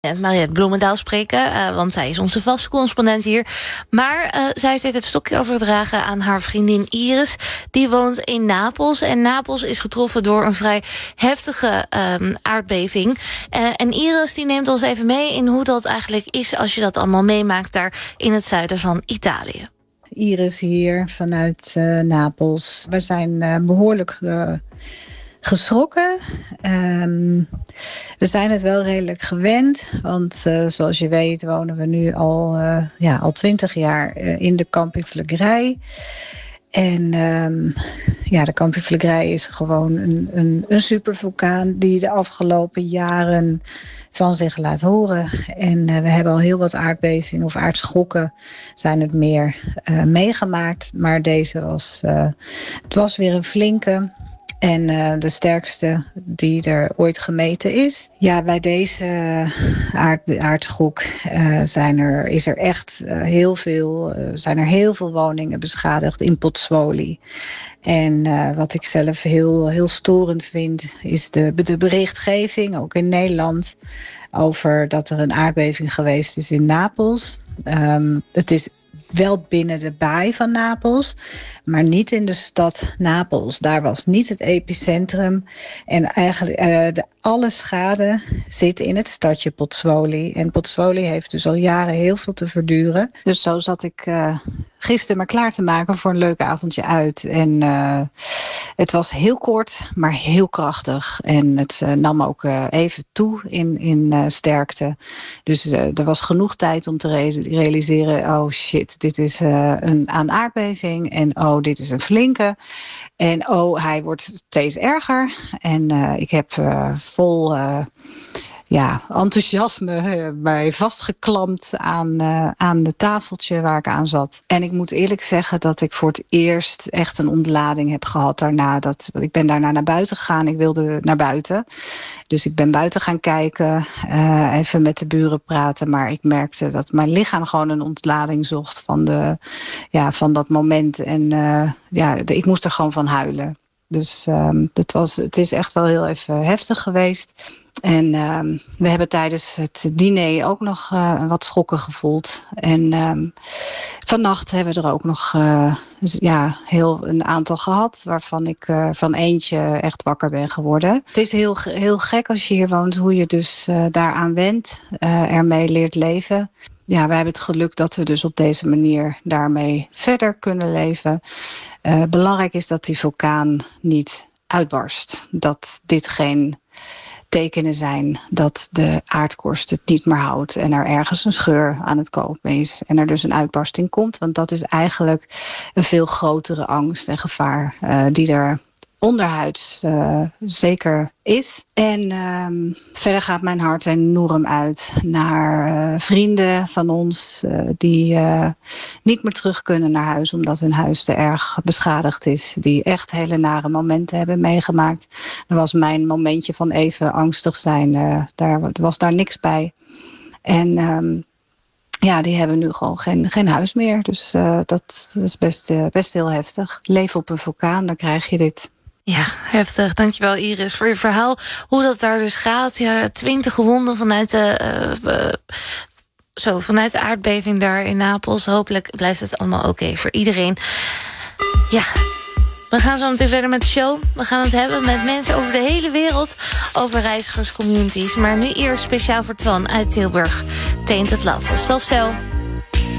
Met Mariette Bloemendaal spreken, want zij is onze vaste correspondent hier. Maar zij heeft even het stokje overgedragen aan haar vriendin Iris. Die woont in Napels. En Napels is getroffen door een vrij heftige aardbeving. En Iris die neemt ons even mee in hoe dat eigenlijk is als je dat allemaal meemaakt daar in het zuiden van Italië. Iris hier vanuit Napels. We zijn behoorlijk geschrokken. We zijn het wel redelijk gewend. Want zoals je weet wonen we nu al 20 jaar in de Campi Flegrei. En de Campi Flegrei is gewoon een supervulkaan die de afgelopen jaren van zich laat horen. En we hebben al heel wat aardbevingen of aardschokken zijn het meer meegemaakt. Maar deze was weer een flinke. En de sterkste die er ooit gemeten is. Ja, bij deze aardschok zijn er heel veel woningen beschadigd in Pozzuoli. En wat ik zelf heel storend vind, is de berichtgeving, ook in Nederland, over dat er een aardbeving geweest is in Napels. Het is wel binnen de baai van Napels, maar niet in de stad Napels. Daar was niet het epicentrum. En eigenlijk alle schade zit in het stadje Pozzuoli. En Pozzuoli heeft dus al jaren heel veel te verduren. Dus zo zat ik gisteren maar klaar te maken voor een leuk avondje uit. En het was heel kort, maar heel krachtig. En het nam ook even toe in sterkte. Dus er was genoeg tijd om te realiseren, oh shit, dit is een aardbeving. En oh, dit is een flinke. En oh, hij wordt steeds erger. En ik heb vol enthousiasme mij vastgeklampt aan de tafeltje waar ik aan zat. En ik moet eerlijk zeggen dat ik voor het eerst echt een ontlading heb gehad daarna. Ik ben daarna naar buiten gegaan. Ik wilde naar buiten. Dus ik ben buiten gaan kijken. Even met de buren praten. Maar ik merkte dat mijn lichaam gewoon een ontlading zocht van dat moment. En ik moest er gewoon van huilen. Dus het is echt wel heel even heftig geweest. En we hebben tijdens het diner ook nog wat schokken gevoeld. En vannacht hebben we er ook nog een aantal gehad, waarvan ik van eentje echt wakker ben geworden. Het is heel gek als je hier woont, hoe je dus daaraan wendt, ermee leert leven. Ja, wij hebben het geluk dat we dus op deze manier daarmee verder kunnen leven. Belangrijk is dat die vulkaan niet uitbarst. Dat dit geen tekenen zijn dat de aardkorst het niet meer houdt en er ergens een scheur aan het kopen is en er dus een uitbarsting komt. Want dat is eigenlijk een veel grotere angst en gevaar die er onderhuids zeker is. En verder gaat mijn hart enorm uit naar vrienden van ons die niet meer terug kunnen naar huis omdat hun huis te erg beschadigd is. Die echt hele nare momenten hebben meegemaakt. Er was mijn momentje van even angstig zijn. Was daar niks bij. En die hebben nu gewoon geen huis meer. Dus dat is best heel heftig. Leven op een vulkaan, dan krijg je dit. Ja, heftig. Dankjewel Iris voor je verhaal. Hoe dat daar dus gaat. Ja, 20 gewonden vanuit de aardbeving daar in Napels. Hopelijk blijft het allemaal oké voor iedereen. Ja, we gaan zo meteen verder met de show. We gaan het hebben met mensen over de hele wereld. Over reizigerscommunities. Maar nu eerst speciaal voor Twan uit Tilburg. Tainted Love. Self-Cel.